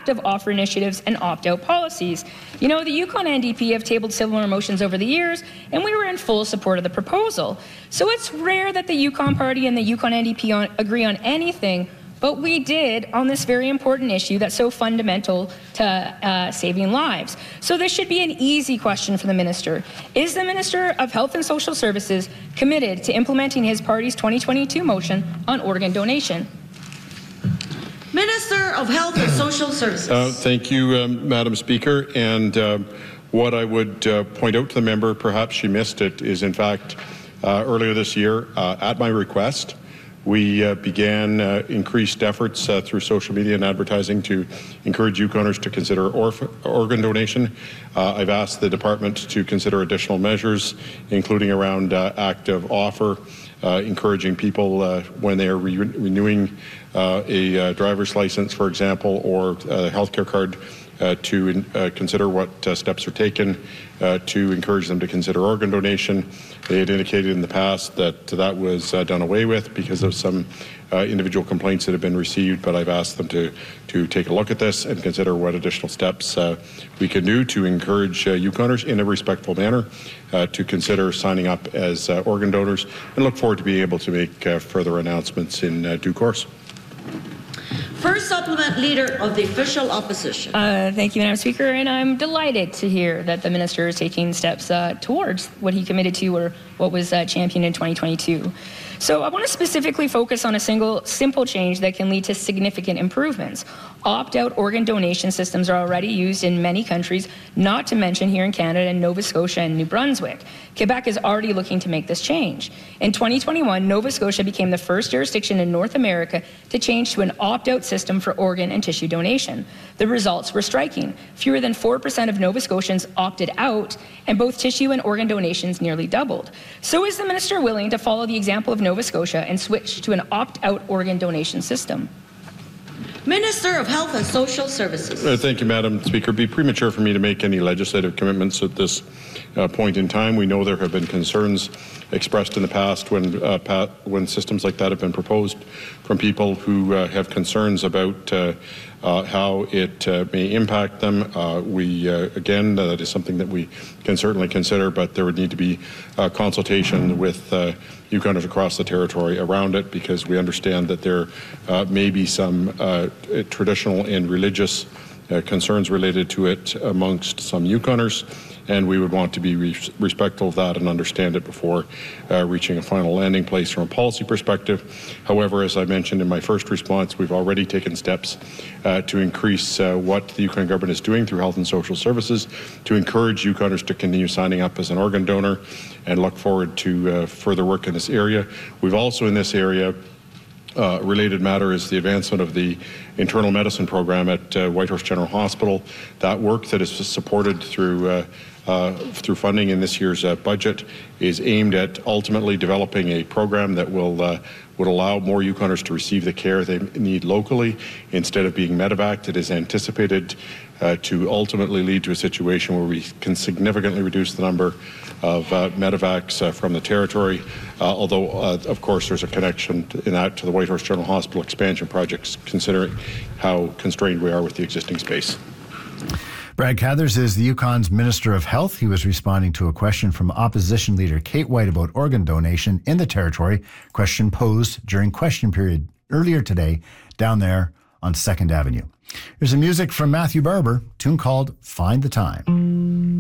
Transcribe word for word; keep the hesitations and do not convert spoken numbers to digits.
active offer initiatives and opt-out policies. You know, the Yukon N D P have tabled similar motions over the years, and we were in full support of the proposal. So it's rare that the Yukon Party and the Yukon N D P on, agree on anything, but we did on this very important issue that's so fundamental to uh, saving lives. So this should be an easy question for the Minister. Is the Minister of Health and Social Services committed to implementing his party's twenty twenty-two motion on organ donation? Minister of Health and Social Services. Uh, thank you, um, Madam Speaker. And uh, what I would uh, point out to the member, perhaps she missed it, is in fact uh, earlier this year, uh, at my request, we uh, began uh, increased efforts uh, through social media and advertising to encourage Yukoners to consider orf- organ donation. Uh, I've asked the department to consider additional measures, including around uh, active offer, uh, encouraging people uh, when they are re- renewing uh, a uh, driver's license, for example, or a healthcare card, Uh, to uh, consider what uh, steps are taken uh, to encourage them to consider organ donation. They had indicated in the past that that was uh, done away with because of some uh, individual complaints that have been received, but I've asked them to, to take a look at this and consider what additional steps uh, we can do to encourage uh, Yukoners in a respectful manner uh, to consider signing up as uh, organ donors, and look forward to being able to make uh, further announcements in uh, due course. First supplement, Leader of the Official Opposition. Uh, thank you, Madam Speaker, and I'm delighted to hear that the Minister is taking steps uh, towards what he committed to or what was uh, championed in twenty twenty-two. So I want to specifically focus on a single simple change that can lead to significant improvements. Opt-out organ donation systems are already used in many countries, not to mention here in Canada and Nova Scotia and New Brunswick. Quebec is already looking to make this change. In twenty twenty-one, Nova Scotia became the first jurisdiction in North America to change to an opt-out system for organ and tissue donation. The results were striking. Fewer than four percent of Nova Scotians opted out, and both tissue and organ donations nearly doubled. So is the Minister willing to follow the example of Nova Scotia and switch to an opt-out organ donation system? Minister of Health and Social Services. Uh, thank you, Madam Speaker. It would be premature for me to make any legislative commitments at this uh, point in time. We know there have been concerns expressed in the past when uh, pa- when systems like that have been proposed from people who uh, have concerns about uh, uh, how it uh, may impact them. Uh, we, uh, again, uh, that is something that we can certainly consider, but there would need to be uh, consultation with uh, Yukoners across the territory around it, because we understand that there uh, may be some uh, traditional and religious uh, concerns related to it amongst some Yukoners, and we would want to be re- respectful of that and understand it before uh, reaching a final landing place from a policy perspective. However, as I mentioned in my first response, we've already taken steps uh, to increase uh, what the Yukon government is doing through Health and Social Services to encourage Yukoners to continue signing up as an organ donor, and look forward to uh, further work in this area. We've also in this area Uh, related matter is the advancement of the internal medicine program at uh, Whitehorse General Hospital. That work that is supported through uh, uh, through funding in this year's uh, budget is aimed at ultimately developing a program that will uh, would allow more Yukoners to receive the care they need locally instead of being medevaced. It is anticipated uh, to ultimately lead to a situation where we can significantly reduce the number of uh, medevacs uh, from the territory, uh, although uh, of course there's a connection to, in that to the Whitehorse General Hospital expansion projects, considering how constrained we are with the existing space. Brad Cathers is the Yukon's Minister of Health. He was responding to a question from Opposition Leader Kate White about organ donation in the territory, question posed during question period earlier today down there on second Avenue. Here's some music from Matthew Barber, tune called Find the Time.